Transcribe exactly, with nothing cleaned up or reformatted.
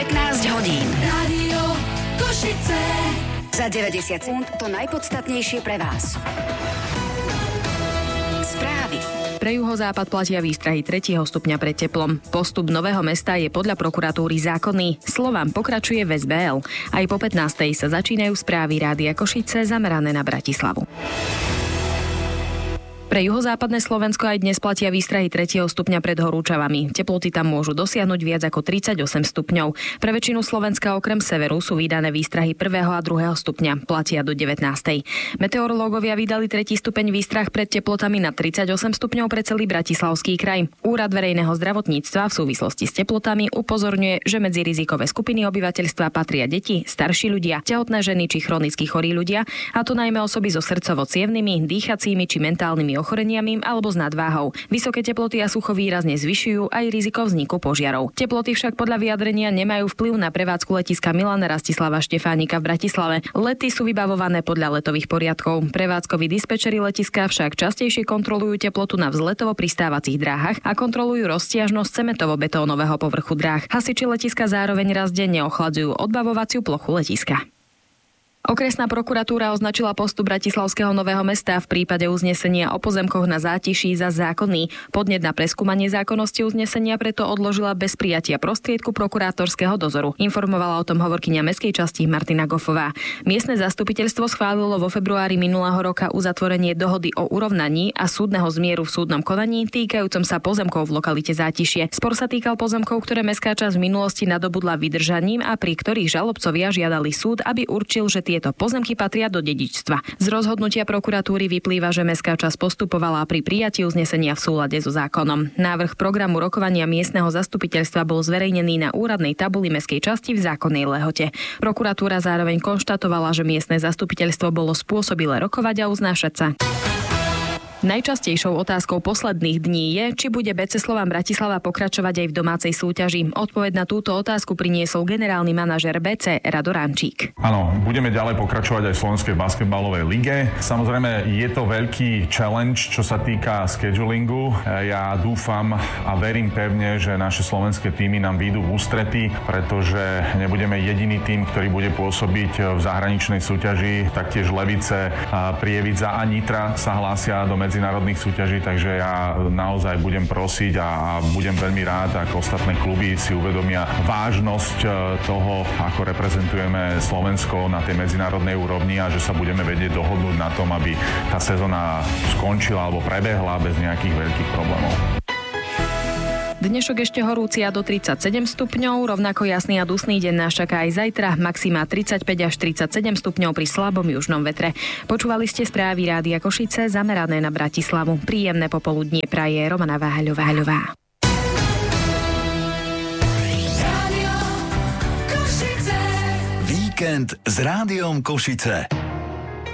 pätnásť hodín. Rádio Košice. Za deväťdesiat sekúnd to najpodstatnejšie pre vás. Správy. Pre juhozápad platia výstrahy tretieho stupňa pred teplom. Postup Nového Mesta je podľa prokuratúry zákonný. Slovám pokračuje v es bé el. Aj po pätnástej sa začínajú správy Rádia Košice zamerané na Bratislavu. Pre juhozápadné Slovensko aj dnes platia výstrahy tretieho stupňa pred horúčavami. Teploty tam môžu dosiahnuť viac ako tridsaťosem stupňov. Pre väčšinu Slovenska okrem severu sú vydané výstrahy prvého a druhého stupňa. Platia do devätnástej. Meteorológovia vydali tretí stupeň výstrah pred teplotami na tridsaťosem stupňov pre celý Bratislavský kraj. Úrad verejného zdravotníctva v súvislosti s teplotami upozorňuje, že medzi rizikové skupiny obyvateľstva patria deti, starší ľudia, tehotné ženy či chronicky chorí ľudia, a to najmä osoby so srdcovo-cievnymi, dýchacími či mentálnymi ochoreniami alebo s nadváhou. Vysoké teploty a sucho výrazne zvyšujú aj riziko vzniku požiarov. Teploty však podľa vyjadrenia nemajú vplyv na prevádzku letiska Milana Rastislava Štefánika v Bratislave. Lety sú vybavované podľa letových poriadkov. Prevádzkoví dispečeri letiska však častejšie kontrolujú teplotu na vzletovo-pristávacích dráhach a kontrolujú roztiažnosť cementovo-betónového povrchu dráh. Hasiči letiska zároveň raz denne ochladzujú odbavovaciu plochu letiska. Okresná prokuratúra označila postup Bratislavského Nového Mesta v prípade uznesenia o pozemkoch na Zátiší za zákonný. Podnet na preskúmanie zákonnosti uznesenia preto odložila bez prijatia prostriedku prokurátorského dozoru. Informovala o tom hovorkyňa mestskej časti Martina Goffová. Miestne zastupiteľstvo schválilo vo februári minulého roka uzatvorenie dohody o urovnaní a súdneho zmieru v súdnom konaní týkajúcom sa pozemkov v lokalite Zátišie. Spor sa týkal pozemkov, ktoré mestská časť v minulosti nadobudla vydržaním a pri ktorých žalobcovia žiadali súd, aby určil, že tieto pozemky patria do dedičstva. Z rozhodnutia prokuratúry vyplýva, že mestská časť postupovala pri prijatí uznesenia v súlade so zákonom. Návrh programu rokovania miestneho zastupiteľstva bol zverejnený na úradnej tabuli mestskej časti v zákonnej lehote. Prokuratúra zároveň konštatovala, že miestne zastupiteľstvo bolo spôsobilé rokovať a uznášať sa. Najčastejšou otázkou posledných dní je, či bude bé cé Slovan Bratislava pokračovať aj v domácej súťaži. Odpoveď na túto otázku priniesol generálny manažér bé cé Rado Rančík. Áno, budeme ďalej pokračovať aj v Slovenskej basketbalovej lige. Samozrejme, je to veľký challenge, čo sa týka schedulingu. Ja dúfam a verím pevne, že naše slovenské týmy nám výjdu v ústrety, pretože nebudeme jediný tým, ktorý bude pôsobiť v zahraničnej súťaži. Taktiež Levice, Prievidza a Nitra sa hlásia do medzinárodných súťaží, takže ja naozaj budem prosiť a budem veľmi rád, ako ostatné kluby si uvedomia vážnosť toho, ako reprezentujeme Slovensko na tej medzinárodnej úrovni a že sa budeme vedieť dohodnúť na tom, aby tá sezóna skončila alebo prebehla bez nejakých veľkých problémov. Dnešok ešte horúci a do tridsaťsedem stupňov, rovnako jasný a dusný deň nás čaká aj zajtra, maxima tridsaťpäť až tridsaťsedem stupňov pri slabom južnom vetre. Počúvali ste správy Rádia Košice zamerané na Bratislavu. Príjemné popoludnie praje Romana Váhaľová. Víkend s Rádiom Košice.